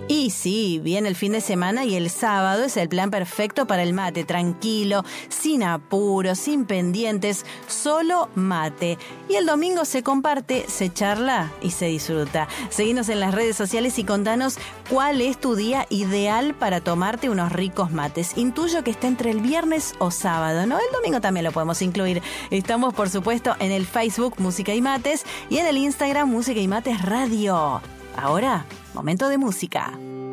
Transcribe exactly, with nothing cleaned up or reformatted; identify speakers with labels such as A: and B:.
A: Y sí, viene el fin de semana y el sábado es el plan perfecto para el mate, tranquilo, sin apuro, sin pendientes, solo mate. Y el domingo se comparte, se charla y se disfruta. Seguinos en las redes sociales y contanos cuál es tu día ideal para tomarte unos ricos mates. Intuyo que está entre el viernes o sábado, ¿no? El domingo también lo podemos incluir. Estamos, por supuesto, en el Facebook Música y Mates y en el Instagram Música y Mates Radio. Ahora, momento de música.